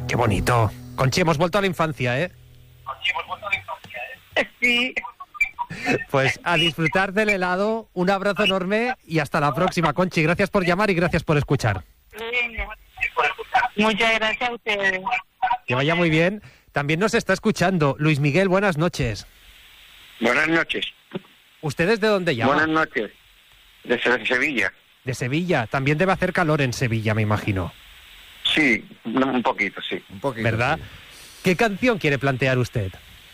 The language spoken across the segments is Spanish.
Qué bonito. Conchi, hemos vuelto a la infancia, ¿eh? Sí. Pues a disfrutar del helado, un abrazo enorme y hasta la próxima, Conchi. Gracias por llamar y gracias por escuchar. Venga. Muchas gracias a ustedes. Que vaya muy bien. También nos está escuchando Luis Miguel, buenas noches. Buenas noches. ¿Ustedes de dónde llaman? Buenas noches. De Sevilla. De Sevilla. También debe hacer calor en Sevilla, me imagino. Sí, un poquito, sí. Un poquito, ¿Verdad? sí. ¿Qué canción quiere plantear usted?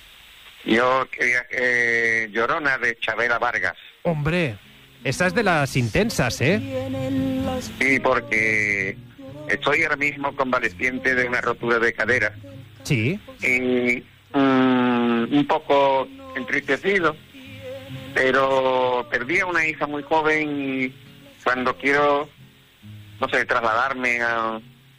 Yo quería Llorona de Chabela Vargas. Hombre, esa es de las intensas, ¿eh? Sí, porque estoy ahora mismo convaleciente de una rotura de cadera. Sí. Y un poco entristecido, pero perdí a una hija muy joven y cuando quiero, no sé, trasladarme a...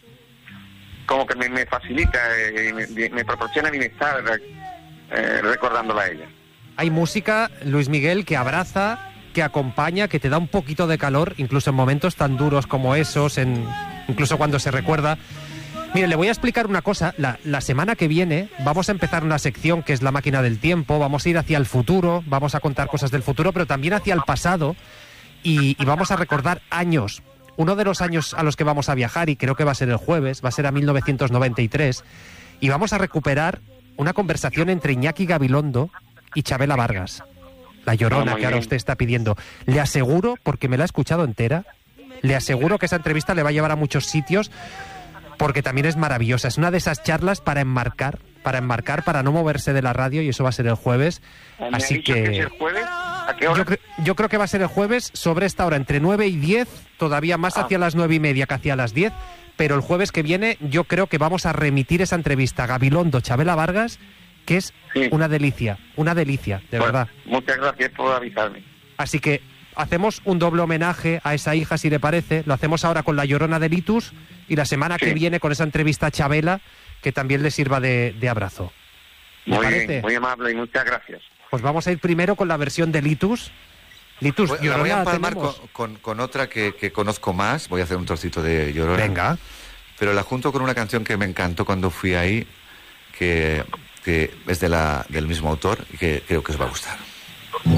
como que me facilita, me proporciona bienestar recordándola a ella. Hay música, Luis Miguel, que abraza, que acompaña, que te da un poquito de calor, incluso en momentos tan duros como esos, incluso cuando se recuerda. Mire, le voy a explicar una cosa. La semana que viene vamos a empezar una sección que es la máquina del tiempo. Vamos a ir hacia el futuro, vamos a contar cosas del futuro, pero también hacia el pasado y vamos a recordar años. Uno de los años a los que vamos a viajar, y creo que va a ser el jueves, va a ser a 1993, y vamos a recuperar una conversación entre Iñaki Gabilondo y Chabela Vargas. La Llorona, que ahora usted está pidiendo. Le aseguro, porque me la he escuchado entera, le aseguro que esa entrevista le va a llevar a muchos sitios, porque también es maravillosa. Es una de esas charlas para enmarcar, para no moverse de la radio, y eso va a ser el jueves. Así que... ¿Es el jueves? ¿A qué hora? Yo creo que va a ser el jueves sobre esta hora, entre 9 y 10, todavía más hacia las 9:30 que hacia las 10, pero el jueves que viene yo creo que vamos a remitir esa entrevista a Gabilondo, Chabela Vargas, que es una delicia, de verdad. Muchas gracias por avisarme. Así que hacemos un doble homenaje a esa hija, si le parece. Lo hacemos ahora con La Llorona de Litus y la semana que viene con esa entrevista a Chabela, que también le sirva de abrazo. ¿Le Muy parece? bien, muy amable y muchas gracias. Pues vamos a ir primero con la versión de Litus. Litus, La voy Llorona a empalmar tenemos. con otra que conozco más. Voy a hacer un trocito de Llorona. Venga. Pero la junto con una canción que me encantó cuando fui ahí, que es del mismo autor y que creo que os va a gustar.